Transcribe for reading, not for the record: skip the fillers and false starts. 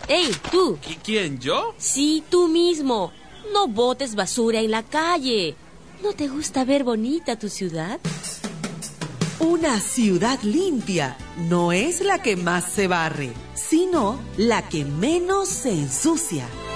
¡Ey, tú! ¿Quién, yo? Sí, tú mismo. No botes basura en la calle. ¿No te gusta ver bonita tu ciudad? Una ciudad limpia no es la que más se barre, sino la que menos se ensucia.